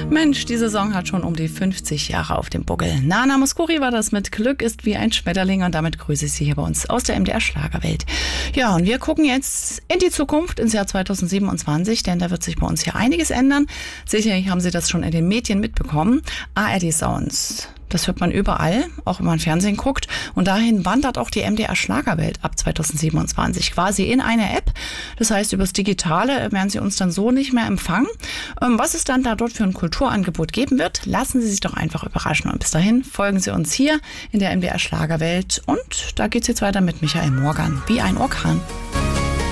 Mensch, die Saison hat schon um die 50 Jahre auf dem Buckel. Nana Mouskouri war das mit Glück ist wie ein Schmetterling und damit grüße ich Sie hier bei uns aus der MDR Schlagerwelt. Ja, und wir gucken jetzt in die Zukunft, ins Jahr 2027, denn da wird sich bei uns hier einiges ändern. Sicherlich haben Sie das schon in den Medien mitbekommen. ARD Sounds. Das hört man überall, auch wenn man Fernsehen guckt. Und dahin wandert auch die MDR Schlagerwelt ab 2027 quasi in eine App. Das heißt, übers Digitale werden Sie uns dann so nicht mehr empfangen. Was es dann da dort für ein Kulturangebot geben wird, lassen Sie sich doch einfach überraschen. Und bis dahin folgen Sie uns hier in der MDR Schlagerwelt. Und da geht's jetzt weiter mit Michael Morgan, wie ein Orkan.